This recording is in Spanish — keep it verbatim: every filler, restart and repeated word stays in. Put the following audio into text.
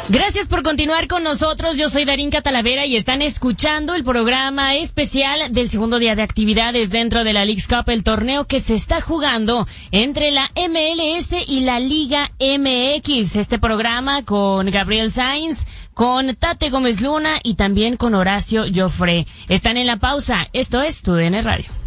Gracias por continuar con nosotros. Yo soy Darinka Talavera y están escuchando el programa especial del segundo día de actividades dentro de la Leagues Cup, el torneo que se está jugando entre la M L S y la Liga M X. Este programa con Gabriel Sainz, con Tate Gómez Luna y también con Horacio Joffre. Están en la pausa. Esto es Tu D N Radio.